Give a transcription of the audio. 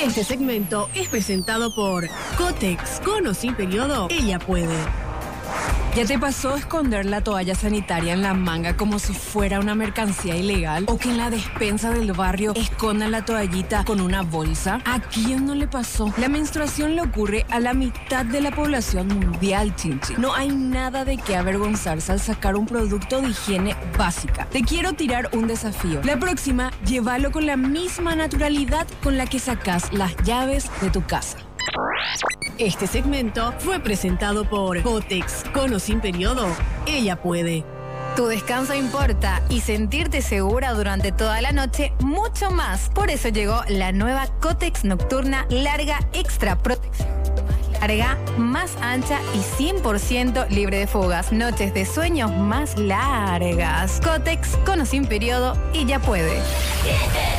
Este segmento es presentado por Kotex. Con o sin periodo, ella puede. ¿Ya te pasó esconder la toalla sanitaria en la manga como si fuera una mercancía ilegal? ¿O que en la despensa del barrio escondan la toallita con una bolsa? ¿A quién no le pasó? La menstruación le ocurre a la mitad de la población mundial, chinchi. No hay nada de qué avergonzarse al sacar un producto de higiene básica. Te quiero tirar un desafío. La próxima, llévalo con la misma naturalidad con la que sacas las llaves de tu casa. Este segmento fue presentado por Kotex. Con o sin periodo, ella puede. Tu descanso importa y sentirte segura durante toda la noche mucho más. Por eso llegó la nueva Kotex Nocturna Larga Extra Protección. Larga, más ancha y 100% libre de fugas. Noches de sueños más largas. Kotex, con o sin periodo, ella puede.